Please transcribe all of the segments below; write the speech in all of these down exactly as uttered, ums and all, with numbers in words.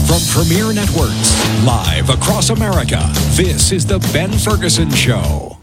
From Premier Networks, live across America, this is The Ben Ferguson Show.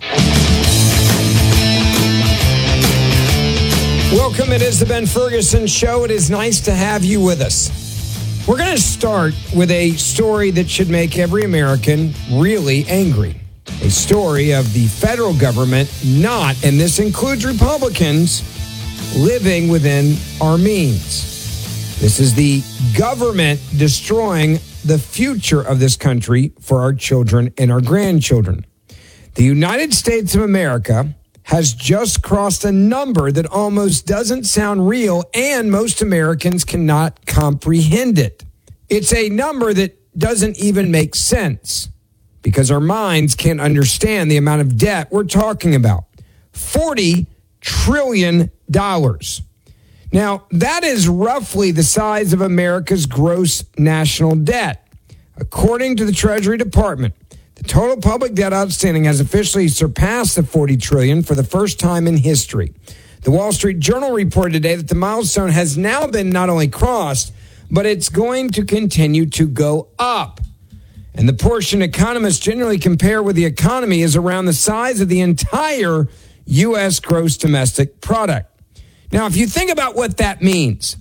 Welcome. It is The Ben Ferguson Show. It is nice to have you with us. We're going to start with a story that should make every American really angry. A story of the federal government not, and this includes Republicans, living within our means. This is the government destroying the future of this country for our children and our grandchildren. The United States of America has just crossed a number that almost doesn't sound real, and most Americans cannot comprehend it. It's a number that doesn't even make sense because our minds can't understand the amount of debt we're talking about. forty trillion dollars. Now, that is roughly the size of America's gross national debt. According to the Treasury Department, the total public debt outstanding has officially surpassed the forty trillion dollars for the first time in history. The Wall Street Journal reported today that the milestone has now been not only crossed, but it's going to continue to go up. And the portion economists generally compare with the economy is around the size of the entire U S gross domestic product. Now, if you think about what that means,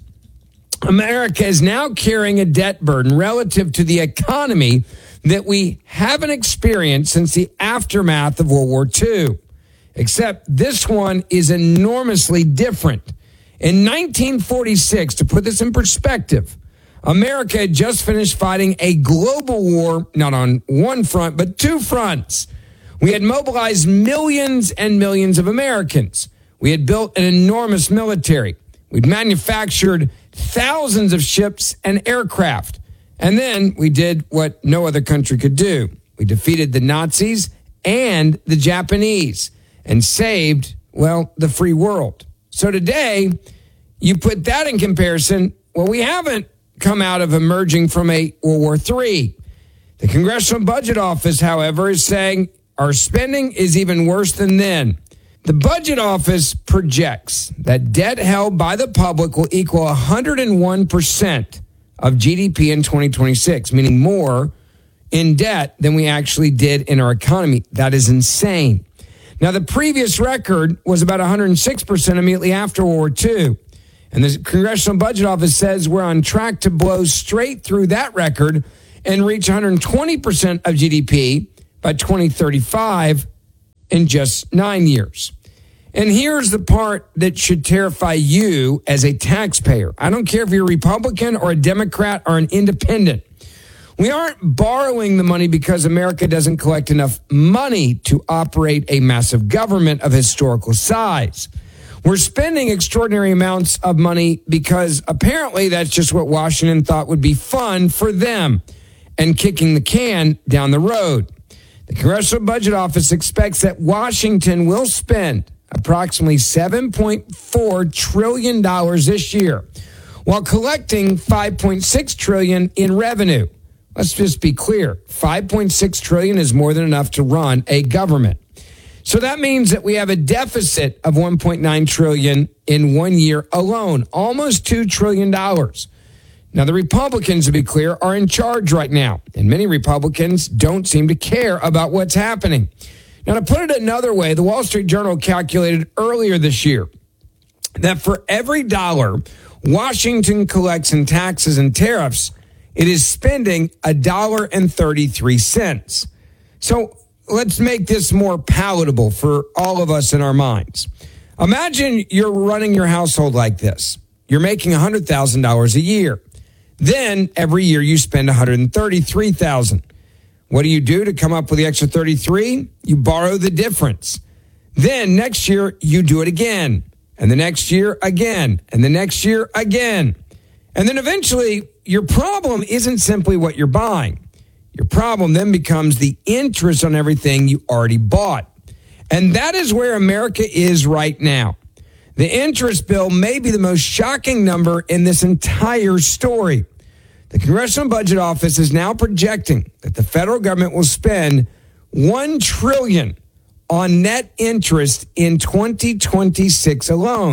America is now carrying a debt burden relative to the economy that we haven't experienced since the aftermath of World War Two. Except this one is enormously different. In nineteen forty-six, to put this in perspective, America had just finished fighting a global war, not on one front, but two fronts. We had mobilized millions and millions of Americans. We had built an enormous military. We'd manufactured thousands of ships and aircraft. And then we did what no other country could do. We defeated the Nazis and the Japanese and saved, well, the free world. So today, you put that in comparison, well, we haven't come out of emerging from a World War Three. The Congressional Budget Office, however, is saying our spending is even worse than then. The Budget Office projects that debt held by the public will equal one hundred one percent of G D P in twenty twenty-six, meaning more in debt than we actually did in our economy. That is insane. Now, the previous record was about one hundred six percent immediately after World War Two. And the Congressional Budget Office says we're on track to blow straight through that record and reach one hundred twenty percent of G D P by twenty thirty-five in just nine years. And here's the part that should terrify you as a taxpayer. I don't care if you're a Republican or a Democrat or an independent. We aren't borrowing the money because America doesn't collect enough money to operate a massive government of historical size. We're spending extraordinary amounts of money because apparently that's just what Washington thought would be fun for them and kicking the can down the road. The Congressional Budget Office expects that Washington will spend approximately seven point four trillion dollars this year while collecting five point six trillion dollars in revenue. Let's just be clear. five point six trillion dollars is more than enough to run a government. So that means that we have a deficit of one point nine trillion dollars in one year alone, almost two trillion dollars. Now, the Republicans, to be clear, are in charge right now, and many Republicans don't seem to care about what's happening. Now, to put it another way, the Wall Street Journal calculated earlier this year that for every dollar Washington collects in taxes and tariffs, it is spending one dollar and thirty-three cents. So let's make this more palatable for all of us in our minds. Imagine you're running your household like this. You're making one hundred thousand dollars a year. Then every year you spend one hundred thirty-three thousand dollars. What do you do to come up with the extra thirty-three? You borrow the difference. Then next year you do it again. And the next year again. And the next year again. And then eventually your problem isn't simply what you're buying. Your problem then becomes the interest on everything you already bought. And that is where America is right now. The interest bill may be the most shocking number in this entire story. The Congressional Budget Office is now projecting that the federal government will spend one trillion dollars on net interest in twenty twenty-six alone.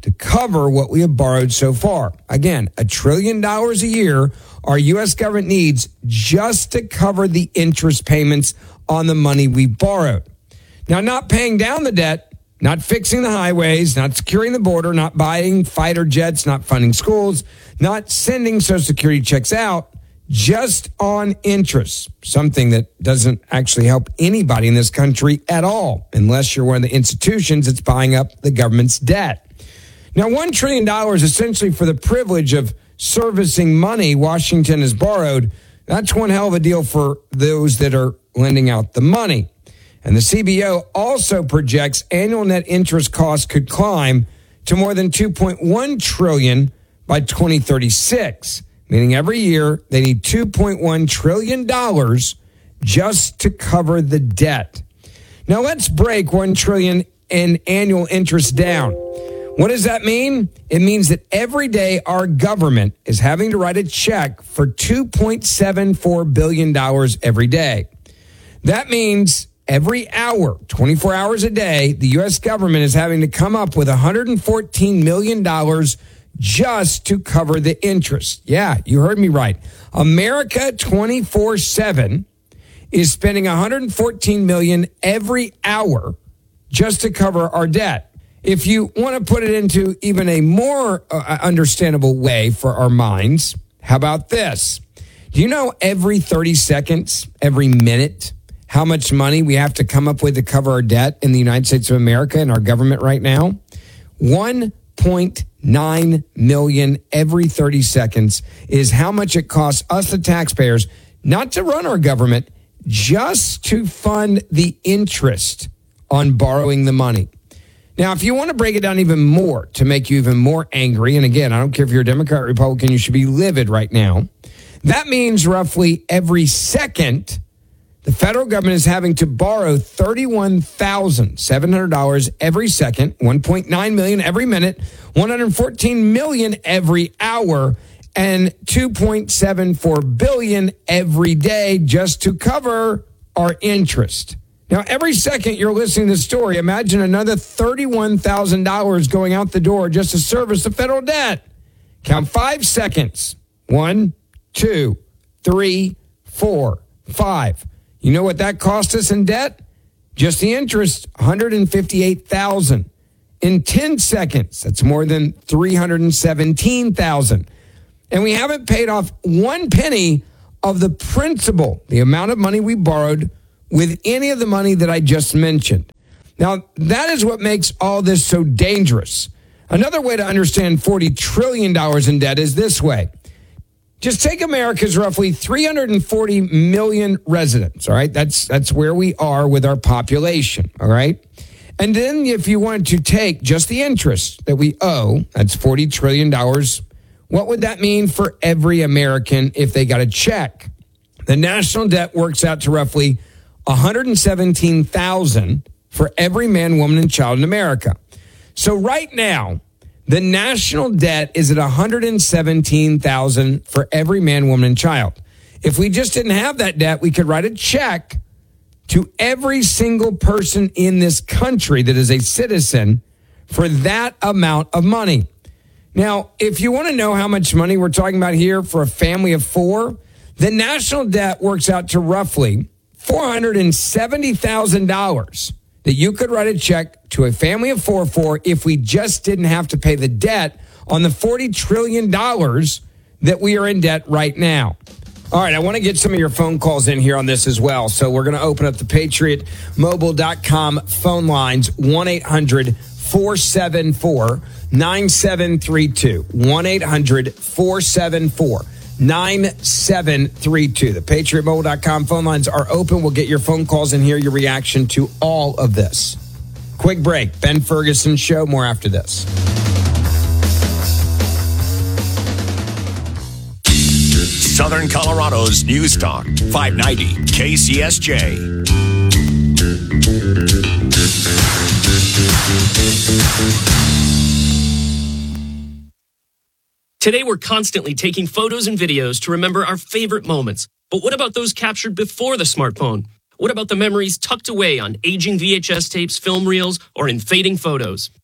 to cover what we have borrowed so far. Again, a trillion dollars a year our U S government needs just to cover the interest payments on the money we borrowed. Now, not paying down the debt, not fixing the highways, not securing the border, not buying fighter jets, not funding schools, not sending Social Security checks out, just on interest, something that doesn't actually help anybody in this country at all, unless you're one of the institutions that's buying up the government's debt. Now, one trillion dollars essentially for the privilege of servicing money Washington has borrowed. That's one hell of a deal for those that are lending out the money. And the C B O also projects annual net interest costs could climb to more than two point one trillion dollars by twenty thirty-six, meaning every year they need two point one trillion dollars just to cover the debt. Now let's break one trillion dollars in annual interest down. What does that mean? It means that every day our government is having to write a check for two point seven four billion dollars every day. That means every hour, twenty-four hours a day, the U S government is having to come up with one hundred fourteen million dollars just to cover the interest. Yeah, you heard me right. America twenty-four seven is spending one hundred fourteen million dollars every hour just to cover our debt. If you want to put it into even a more uh, understandable way for our minds, how about this? Do you know every thirty seconds, every minute, how much money we have to come up with to cover our debt in the United States of America and our government right now? one point nine million every thirty seconds is how much it costs us, the taxpayers, not to run our government, just to fund the interest on borrowing the money. Now, if you want to break it down even more to make you even more angry, and again, I don't care if you're a Democrat or Republican, you should be livid right now. That means roughly every second, the federal government is having to borrow thirty-one thousand seven hundred dollars every second, one point nine million dollars every minute, one hundred fourteen million dollars every hour, and two point seven four billion dollars every day just to cover our interest. Now, every second you're listening to the story, imagine another thirty-one thousand dollars going out the door just to service the federal debt. Count five seconds. One, two, three, four, five. You know what that cost us in debt? Just the interest, one hundred fifty-eight thousand dollars. In ten seconds, that's more than three hundred seventeen thousand dollars. And we haven't paid off one penny of the principal, the amount of money we borrowed with any of the money that I just mentioned. Now, that is what makes all this so dangerous. Another way to understand forty trillion dollars in debt is this way. Just take America's roughly three hundred forty million residents, all right? That's that's where we are with our population, all right? And then if you wanted to take just the interest that we owe, that's forty trillion dollars, what would that mean for every American if they got a check? The national debt works out to roughly one hundred seventeen thousand dollars for every man, woman, and child in America. So right now, the national debt is at one hundred seventeen thousand dollars for every man, woman, and child. If we just didn't have that debt, we could write a check to every single person in this country that is a citizen for that amount of money. Now, if you want to know how much money we're talking about here for a family of four, the national debt works out to roughly four hundred seventy thousand dollars that you could write a check to a family of four for if we just didn't have to pay the debt on the forty trillion dollars that we are in debt right now. All right, I want to get some of your phone calls in here on this as well. So we're going to open up the patriot mobile dot com phone lines, one eight hundred four seven four nine seven three two, one eight hundred four seven four nine seven three two. The patriot mobile dot com phone lines are open. We'll get your phone calls and hear your reaction to all of this. Quick break. Ben Ferguson Show. More after this. Southern Colorado's News Talk, five ninety K C S J. Today, we're constantly taking photos and videos to remember our favorite moments. But what about those captured before the smartphone? What about the memories tucked away on aging V H S tapes, film reels, or in fading photos?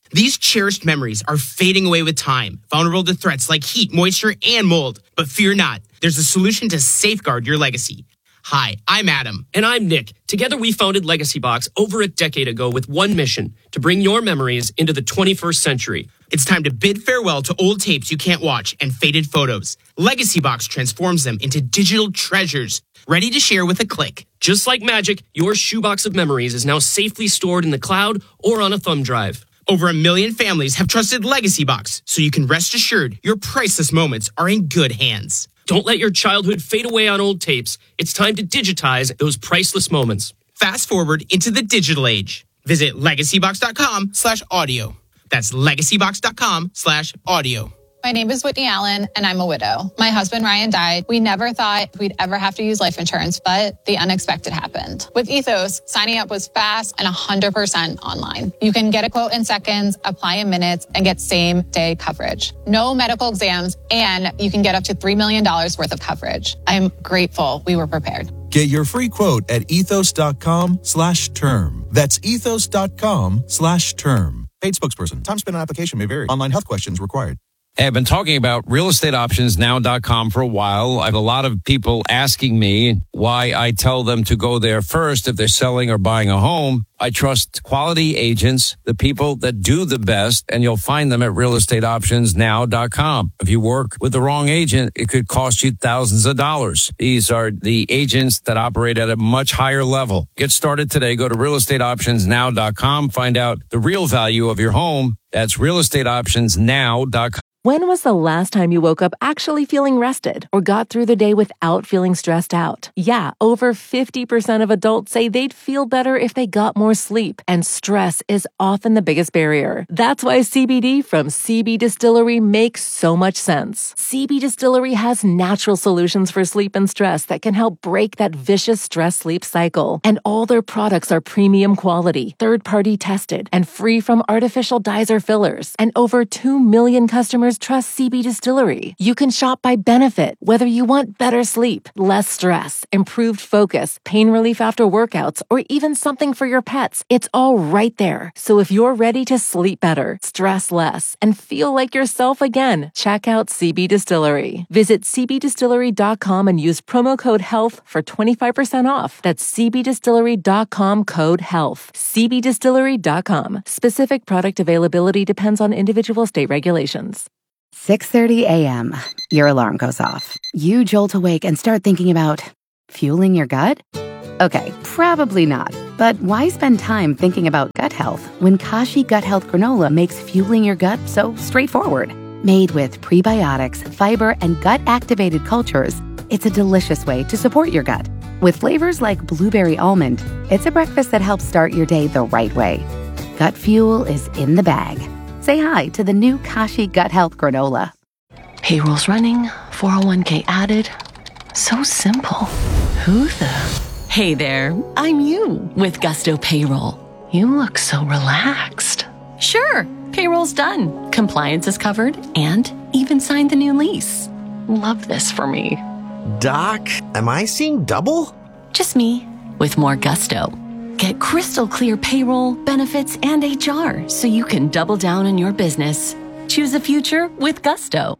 These cherished memories are fading away with time, vulnerable to threats like heat, moisture, and mold. But fear not, there's a solution to safeguard your legacy. Hi, I'm Adam. And I'm Nick. Together we founded Legacy Box over a decade ago with one mission, to bring your memories into the twenty-first century. It's time to bid farewell to old tapes you can't watch and faded photos. Legacy Box transforms them into digital treasures, ready to share with a click. Just like magic, your shoebox of memories is now safely stored in the cloud or on a thumb drive. Over a million families have trusted Legacy Box, so you can rest assured your priceless moments are in good hands. Don't let your childhood fade away on old tapes. It's time to digitize those priceless moments. Fast forward into the digital age. Visit legacybox.com slash audio. That's legacybox.com slash audio. My name is Whitney Allen, and I'm a widow. My husband, Ryan, died. We never thought we'd ever have to use life insurance, but the unexpected happened. With Ethos, signing up was fast and one hundred percent online. You can get a quote in seconds, apply in minutes, and get same-day coverage. No medical exams, and you can get up to three million dollars worth of coverage. I'm grateful we were prepared. Get your free quote at ethos.com slash term. That's ethos.com slash term. Paid spokesperson. Time spent on application may vary. Online health questions required. I've been talking about real estate options now dot com for a while. I have a lot of people asking me why I tell them to go there first if they're selling or buying a home. I trust quality agents, the people that do the best, and you'll find them at real estate options now dot com. If you work with the wrong agent, it could cost you thousands of dollars. These are the agents that operate at a much higher level. Get started today. Go to real estate options now dot com. Find out the real value of your home. That's real estate options now dot com. When was the last time you woke up actually feeling rested or got through the day without feeling stressed out? Yeah, over fifty percent of adults say they'd feel better if they got more sleep, and stress is often the biggest barrier. That's why C B D from C B Distillery makes so much sense. C B Distillery has natural solutions for sleep and stress that can help break that vicious stress-sleep cycle. And all their products are premium quality, third-party tested, and free from artificial dyes or fillers. And over two million customers trust C B Distillery. You can shop by benefit, whether you want better sleep, less stress, improved focus, pain relief after workouts, or even something for your pets. It's all right there. So if you're ready to sleep better, stress less, and feel like yourself again, check out C B Distillery. Visit c b distillery dot com and use promo code HEALTH for twenty-five percent off. That's c b distillery dot com code HEALTH. c b distillery dot com. Specific product availability depends on individual state regulations. six thirty a.m. Your alarm goes off. You jolt awake and start thinking about fueling your gut? Okay, probably not. But why spend time thinking about gut health when Kashi Gut Health Granola makes fueling your gut so straightforward? Made with prebiotics, fiber, and gut-activated cultures, it's a delicious way to support your gut. With flavors like blueberry almond, it's a breakfast that helps start your day the right way. Gut fuel is in the bag. Say hi to the new Kashi Gut Health Granola. Payroll's running, four oh one k added. So simple. Who the? Hey there, I'm you with Gusto Payroll. You look so relaxed. Sure, payroll's done. Compliance is covered and even signed the new lease. Love this for me. Doc, am I seeing double? Just me with more gusto. Get crystal clear payroll, benefits, and H R so you can double down on your business. Choose a future with Gusto.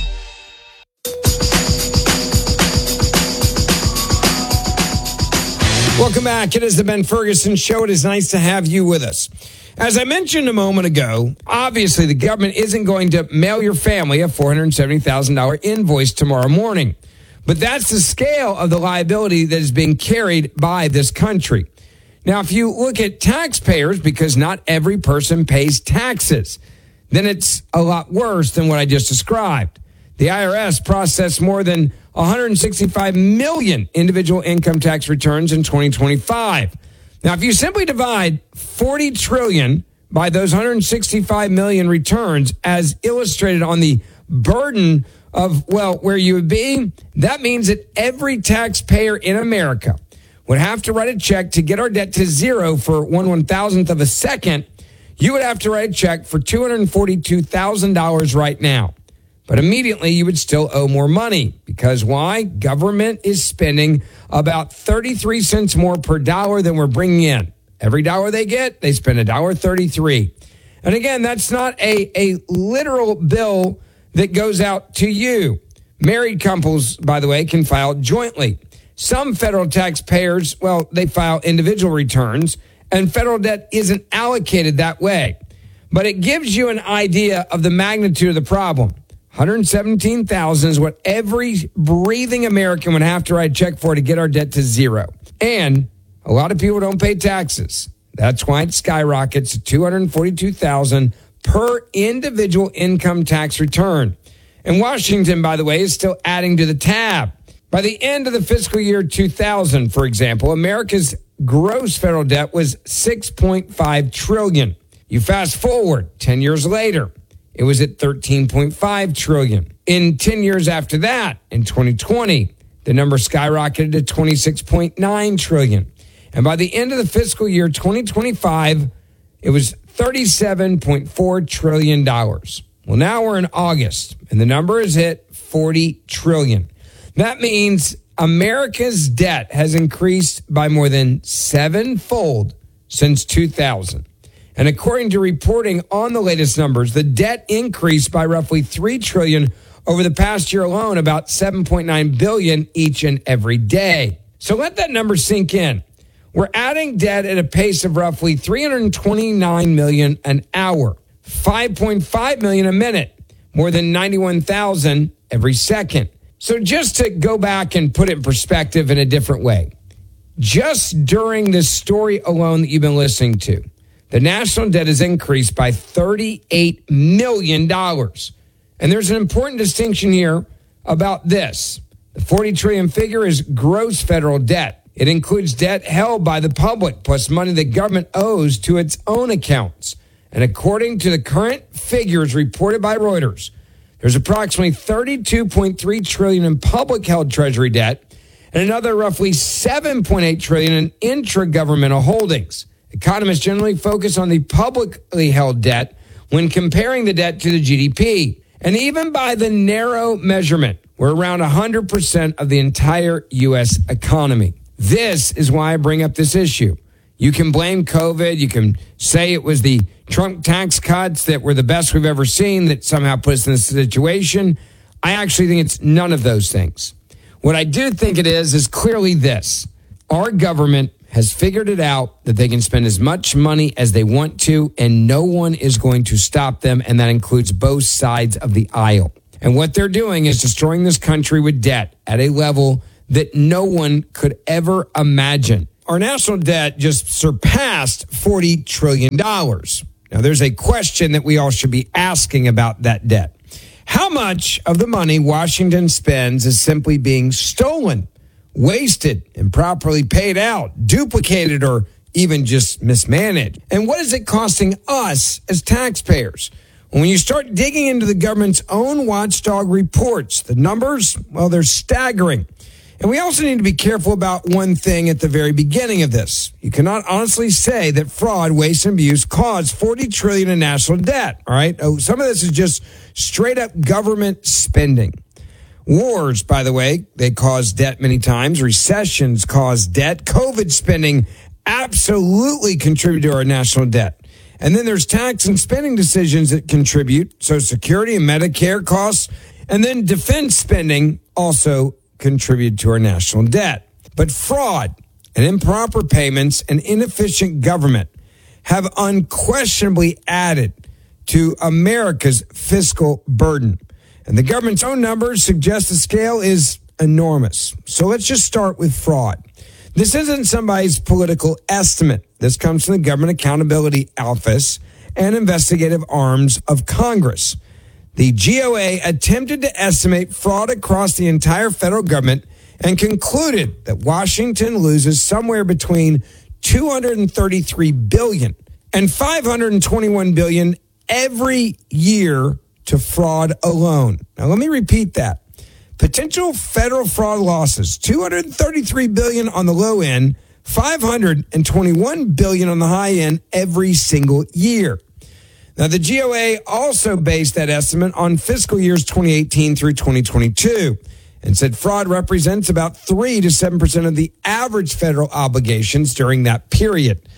Welcome back. It is the Ben Ferguson Show. It is nice to have you with us. As I mentioned a moment ago, obviously the government isn't going to mail your family a four hundred seventy thousand dollars invoice tomorrow morning. But that's the scale of the liability that is being carried by this country. Now, if you look at taxpayers, because not every person pays taxes, then it's a lot worse than what I just described. The I R S processed more than one hundred sixty-five million individual income tax returns in twenty twenty-five. Now, if you simply divide forty trillion by those one hundred sixty-five million returns, as illustrated on the burden of, well, where you would be, that means that every taxpayer in America would have to write a check to get our debt to zero for one one thousandth of a second. You would have to write a check for two hundred forty-two thousand dollars right now. But immediately you would still owe more money. Because why? Government is spending about thirty-three cents more per dollar than we're bringing in. Every dollar they get, they spend one dollar thirty-three. And again, that's not a, a literal bill that goes out to you. Married couples, by the way, can file jointly. Some federal taxpayers, well, they file individual returns, and federal debt isn't allocated that way. But it gives you an idea of the magnitude of the problem. one hundred seventeen thousand dollars is what every breathing American would have to write a check for to get our debt to zero. And a lot of people don't pay taxes. That's why it skyrockets to two hundred forty-two thousand dollars per individual income tax return. And Washington, by the way, is still adding to the tab. By the end of the fiscal year two thousand, for example, America's gross federal debt was six point five trillion dollars. You fast forward ten years later, it was at thirteen point five trillion dollars. In ten years after that, in twenty twenty, the number skyrocketed to twenty-six point nine trillion dollars. And by the end of the fiscal year twenty twenty-five, it was thirty-seven point four trillion dollars. Well, now we're in August, and the number is hit forty trillion dollars. That means America's debt has increased by more than sevenfold since two thousand. And according to reporting on the latest numbers, the debt increased by roughly three trillion dollars over the past year alone, about seven point nine billion dollars each and every day. So let that number sink in. We're adding debt at a pace of roughly three hundred twenty-nine million dollars an hour, five point five million dollars a minute, more than ninety-one thousand every second. So just to go back and put it in perspective in a different way, just during this story alone that you've been listening to, the national debt has increased by thirty-eight million dollars. And there's an important distinction here about this. The forty trillion dollars figure is gross federal debt. It includes debt held by the public, plus money the government owes to its own accounts. And according to the current figures reported by Reuters, there's approximately thirty-two point three trillion dollars in public-held treasury debt and another roughly seven point eight trillion dollars in intragovernmental holdings. Economists generally focus on the publicly held debt when comparing the debt to the G D P. And even by the narrow measurement, we're around one hundred percent of the entire U S economy. This is why I bring up this issue. You can blame COVID. You can say it was the Trump tax cuts that were the best we've ever seen that somehow put us in this situation. I actually think it's none of those things. What I do think it is, is clearly this. Our government has figured it out that they can spend as much money as they want to, and no one is going to stop them, and that includes both sides of the aisle. And what they're doing is destroying this country with debt at a level that no one could ever imagine. Our national debt just surpassed forty trillion dollars. Now, there's a question that we all should be asking about that debt. How much of the money Washington spends is simply being stolen, wasted, improperly paid out, duplicated, or even just mismanaged? And what is it costing us as taxpayers? When you start digging into the government's own watchdog reports, the numbers, well, they're staggering. And we also need to be careful about one thing at the very beginning of this. You cannot honestly say that fraud, waste, and abuse caused forty trillion dollars in national debt. All right. Oh, some of this is just straight up government spending. Wars, by the way, they cause debt many times. Recessions cause debt. COVID spending absolutely contribute to our national debt. And then there's tax and spending decisions that contribute. Social Security and Medicare costs. And then defense spending also contribute to our national debt. But fraud and improper payments and inefficient government have unquestionably added to America's fiscal burden. And the government's own numbers suggest the scale is enormous. So let's just start with fraud. This isn't somebody's political estimate. This comes from the Government Accountability Office and investigative arms of Congress. The G O A attempted to estimate fraud across the entire federal government and concluded that Washington loses somewhere between two hundred thirty-three billion dollars and five hundred twenty-one billion dollars every year to fraud alone. Now, let me repeat that. Potential federal fraud losses, two hundred thirty-three billion dollars on the low end, five hundred twenty-one billion dollars on the high end every single year. Now, the G O A also based that estimate on fiscal years twenty eighteen through twenty twenty-two and said fraud represents about three to seven percent of the average federal obligations during that period.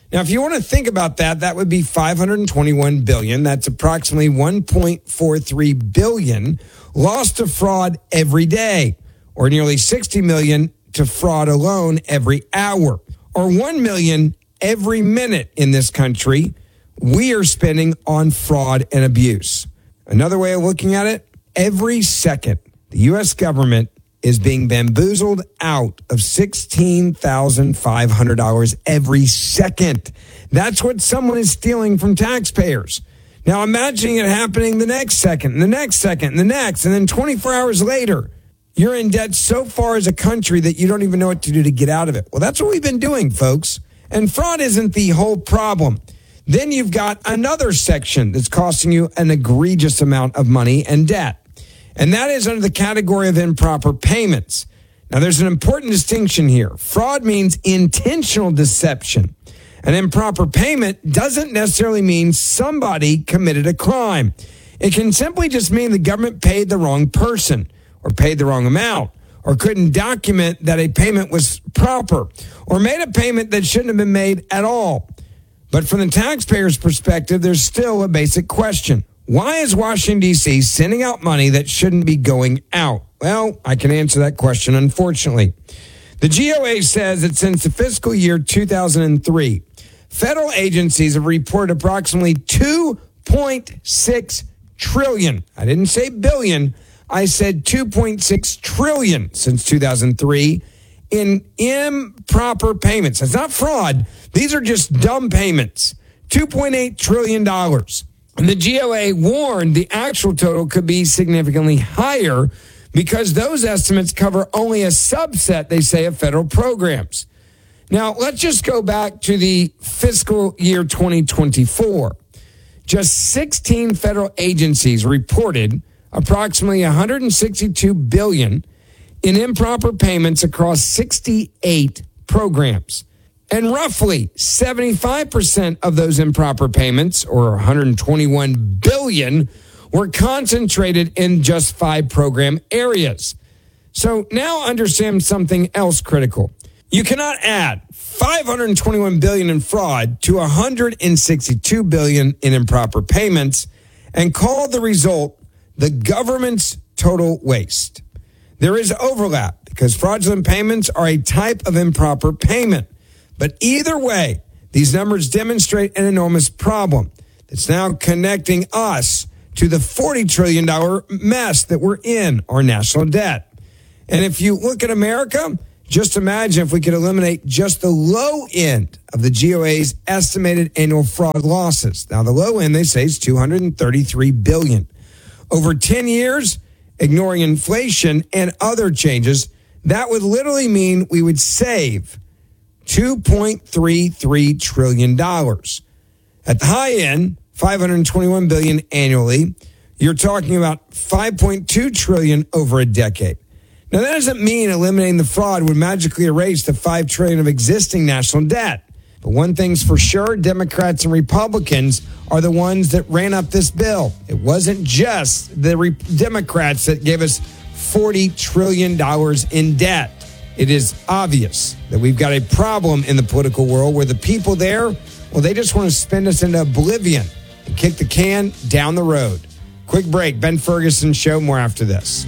Now, if you want to think about that, that would be five hundred twenty-one billion dollars. That's approximately one point four three billion dollars lost to fraud every day, or nearly sixty million dollars to fraud alone every hour, or one million dollars every minute in this country we are spending on fraud and abuse. Another way of looking at it, every second the U S government is being bamboozled out of sixteen thousand five hundred dollars every second. That's what someone is stealing from taxpayers. Now imagine it happening the next second, and the next second, and the next, and then twenty-four hours later, you're in debt so far as a country that you don't even know what to do to get out of it. Well, that's what we've been doing, folks. And fraud isn't the whole problem. Then you've got another section that's costing you an egregious amount of money and debt. And that is under the category of improper payments. Now, there's an important distinction here. Fraud means intentional deception. An improper payment doesn't necessarily mean somebody committed a crime. It can simply just mean the government paid the wrong person, or paid the wrong amount, or couldn't document that a payment was proper, or made a payment that shouldn't have been made at all. But from the taxpayer's perspective, there's still a basic question. Why is Washington, D C sending out money that shouldn't be going out? Well, I can answer that question, unfortunately. The G O A says that since the fiscal year two thousand three, federal agencies have reported approximately two point six trillion dollars. I didn't say billion. I said two point six trillion dollars since two thousand three in improper payments. It's not fraud. These are just dumb payments. two point eight trillion dollars. And the G O A warned the actual total could be significantly higher because those estimates cover only a subset, they say, of federal programs. Now, let's just go back to the fiscal year twenty twenty-four. Just sixteen federal agencies reported approximately one hundred sixty-two billion dollars in improper payments across sixty-eight programs. And roughly seventy-five percent of those improper payments, or one hundred twenty-one billion dollars, were concentrated in just five program areas. So now understand something else critical. You cannot add five hundred twenty-one billion dollars in fraud to one hundred sixty-two billion dollars in improper payments and call the result the government's total waste. There is overlap because fraudulent payments are a type of improper payment. But either way, these numbers demonstrate an enormous problem that's now connecting us to the forty trillion dollars mess that we're in, our national debt. And if you look at America, just imagine if we could eliminate just the low end of the G O A's estimated annual fraud losses. Now, the low end, they say, is two hundred thirty-three billion dollars. Over ten years, ignoring inflation and other changes, that would literally mean we would save two point three three trillion dollars. At the high end, five hundred twenty-one billion dollars annually, you're talking about five point two trillion dollars over a decade. Now, that doesn't mean eliminating the fraud would magically erase the five trillion dollars of existing national debt. But one thing's for sure, Democrats and Republicans are the ones that ran up this bill. It wasn't just the Re- Democrats that gave us forty trillion dollars in debt. It is obvious that we've got a problem in the political world where the people there, well, they just want to spin us into oblivion and kick the can down the road. Quick break. Ben Ferguson Show. More after this.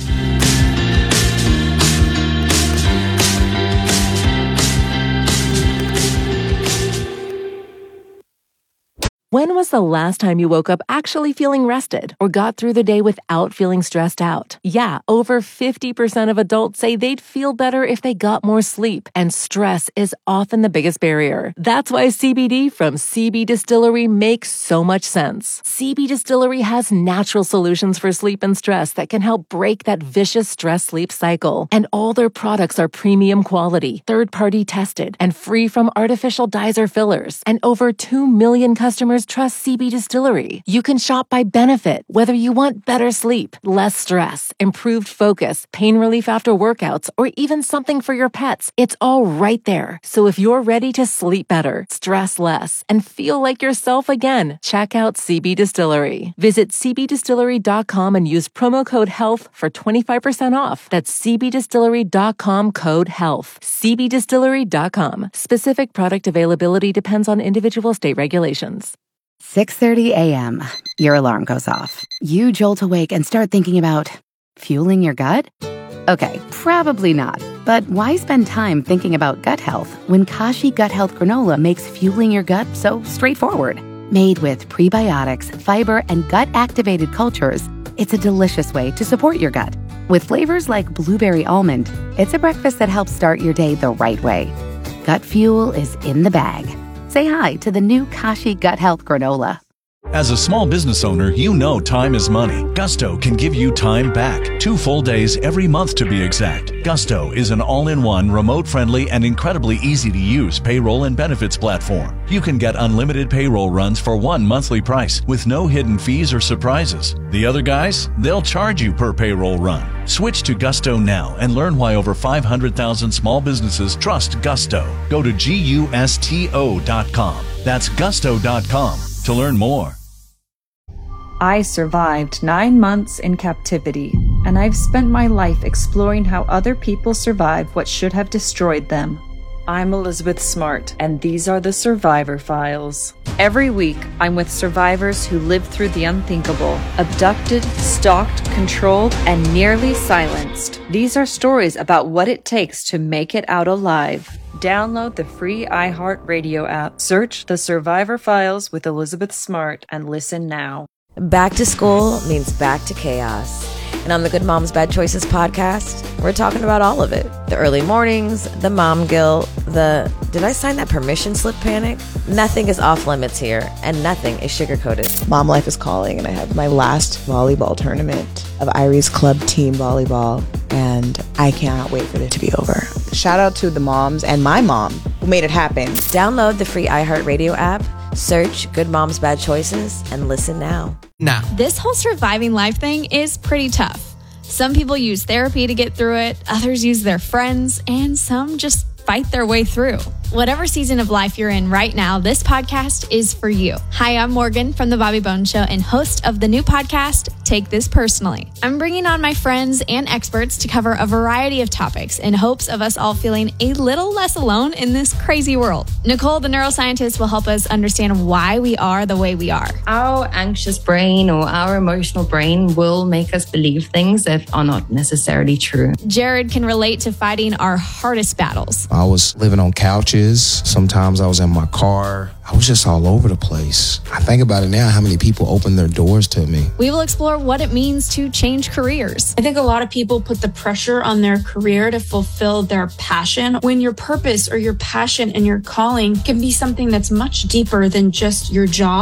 When was the last time you woke up actually feeling rested or got through the day without feeling stressed out? Yeah, over fifty percent of adults say they'd feel better if they got more sleep, and stress is often the biggest barrier. That's why C B D from C B Distillery makes so much sense. C B Distillery has natural solutions for sleep and stress that can help break that vicious stress-sleep cycle. And all their products are premium quality, third-party tested, and free from artificial dyes or fillers. And over two million customers customers trust C B Distillery. You can shop by benefit, whether you want better sleep, less stress, improved focus, pain relief after workouts, or even something for your pets. It's all right there. So if you're ready to sleep better, stress less, and feel like yourself again, check out C B Distillery. Visit c b distillery dot com and use promo code HEALTH for twenty-five percent off. That's c b distillery dot com code HEALTH. c b distillery dot com. Specific product availability depends on individual state regulations. six thirty a.m. Your alarm goes off. You jolt awake and start thinking about fueling your gut? Okay, probably not. But why spend time thinking about gut health when Kashi Gut Health Granola makes fueling your gut so straightforward? Made with prebiotics, fiber, and gut-activated cultures, it's a delicious way to support your gut. With flavors like blueberry almond, it's a breakfast that helps start your day the right way. Gut fuel is in the bag. Say hi to the new Kashi Gut Health Granola. As a small business owner, you know time is money. Gusto can give you time back. Two full days every month to be exact. Gusto is an all-in-one, remote-friendly, and incredibly easy-to-use payroll and benefits platform. You can get unlimited payroll runs for one monthly price with no hidden fees or surprises. The other guys, they'll charge you per payroll run. Switch to Gusto now and learn why over five hundred thousand small businesses trust Gusto. Go to gusto dot com. That's gusto dot com to learn more. I survived nine months in captivity, and I've spent my life exploring how other people survive what should have destroyed them. I'm Elizabeth Smart, and these are the Survivor Files. Every week, I'm with survivors who lived through the unthinkable, abducted, stalked, controlled, and nearly silenced. These are stories about what it takes to make it out alive. Download the free iHeartRadio app, search The Survivor Files with Elizabeth Smart, and listen now. Back to school means back to chaos. And on the Good Moms Bad Choices podcast, we're talking about all of it. The early mornings, the mom guilt, the did I sign that permission slip panic? Nothing is off limits here, and nothing is sugar-coated. Mom life is calling, and I have my last volleyball tournament of Irie's Club Team Volleyball, and I cannot wait for it to be over. Shout out to the moms and my mom who made it happen. Download the free iHeartRadio app, search Good Moms Bad Choices, and listen now. Nah. This whole surviving life thing is pretty tough. Some people use therapy to get through it, others use their friends, and some just fight their way through. Whatever season of life you're in right now, this podcast is for you. Hi, I'm Morgan from The Bobby Bones Show and host of the new podcast, Take This Personally. I'm bringing on my friends and experts to cover a variety of topics in hopes of us all feeling a little less alone in this crazy world. Nicole, the neuroscientist, will help us understand why we are the way we are. Our anxious brain or our emotional brain will make us believe things that are not necessarily true. Jared can relate to fighting our hardest battles. I was living on couches. Sometimes I was in my car. I was just all over the place. I think about it now, how many people opened their doors to me. We will explore what it means to change careers. I think a lot of people put the pressure on their career to fulfill their passion, when your purpose or your passion and your calling can be something that's much deeper than just your job.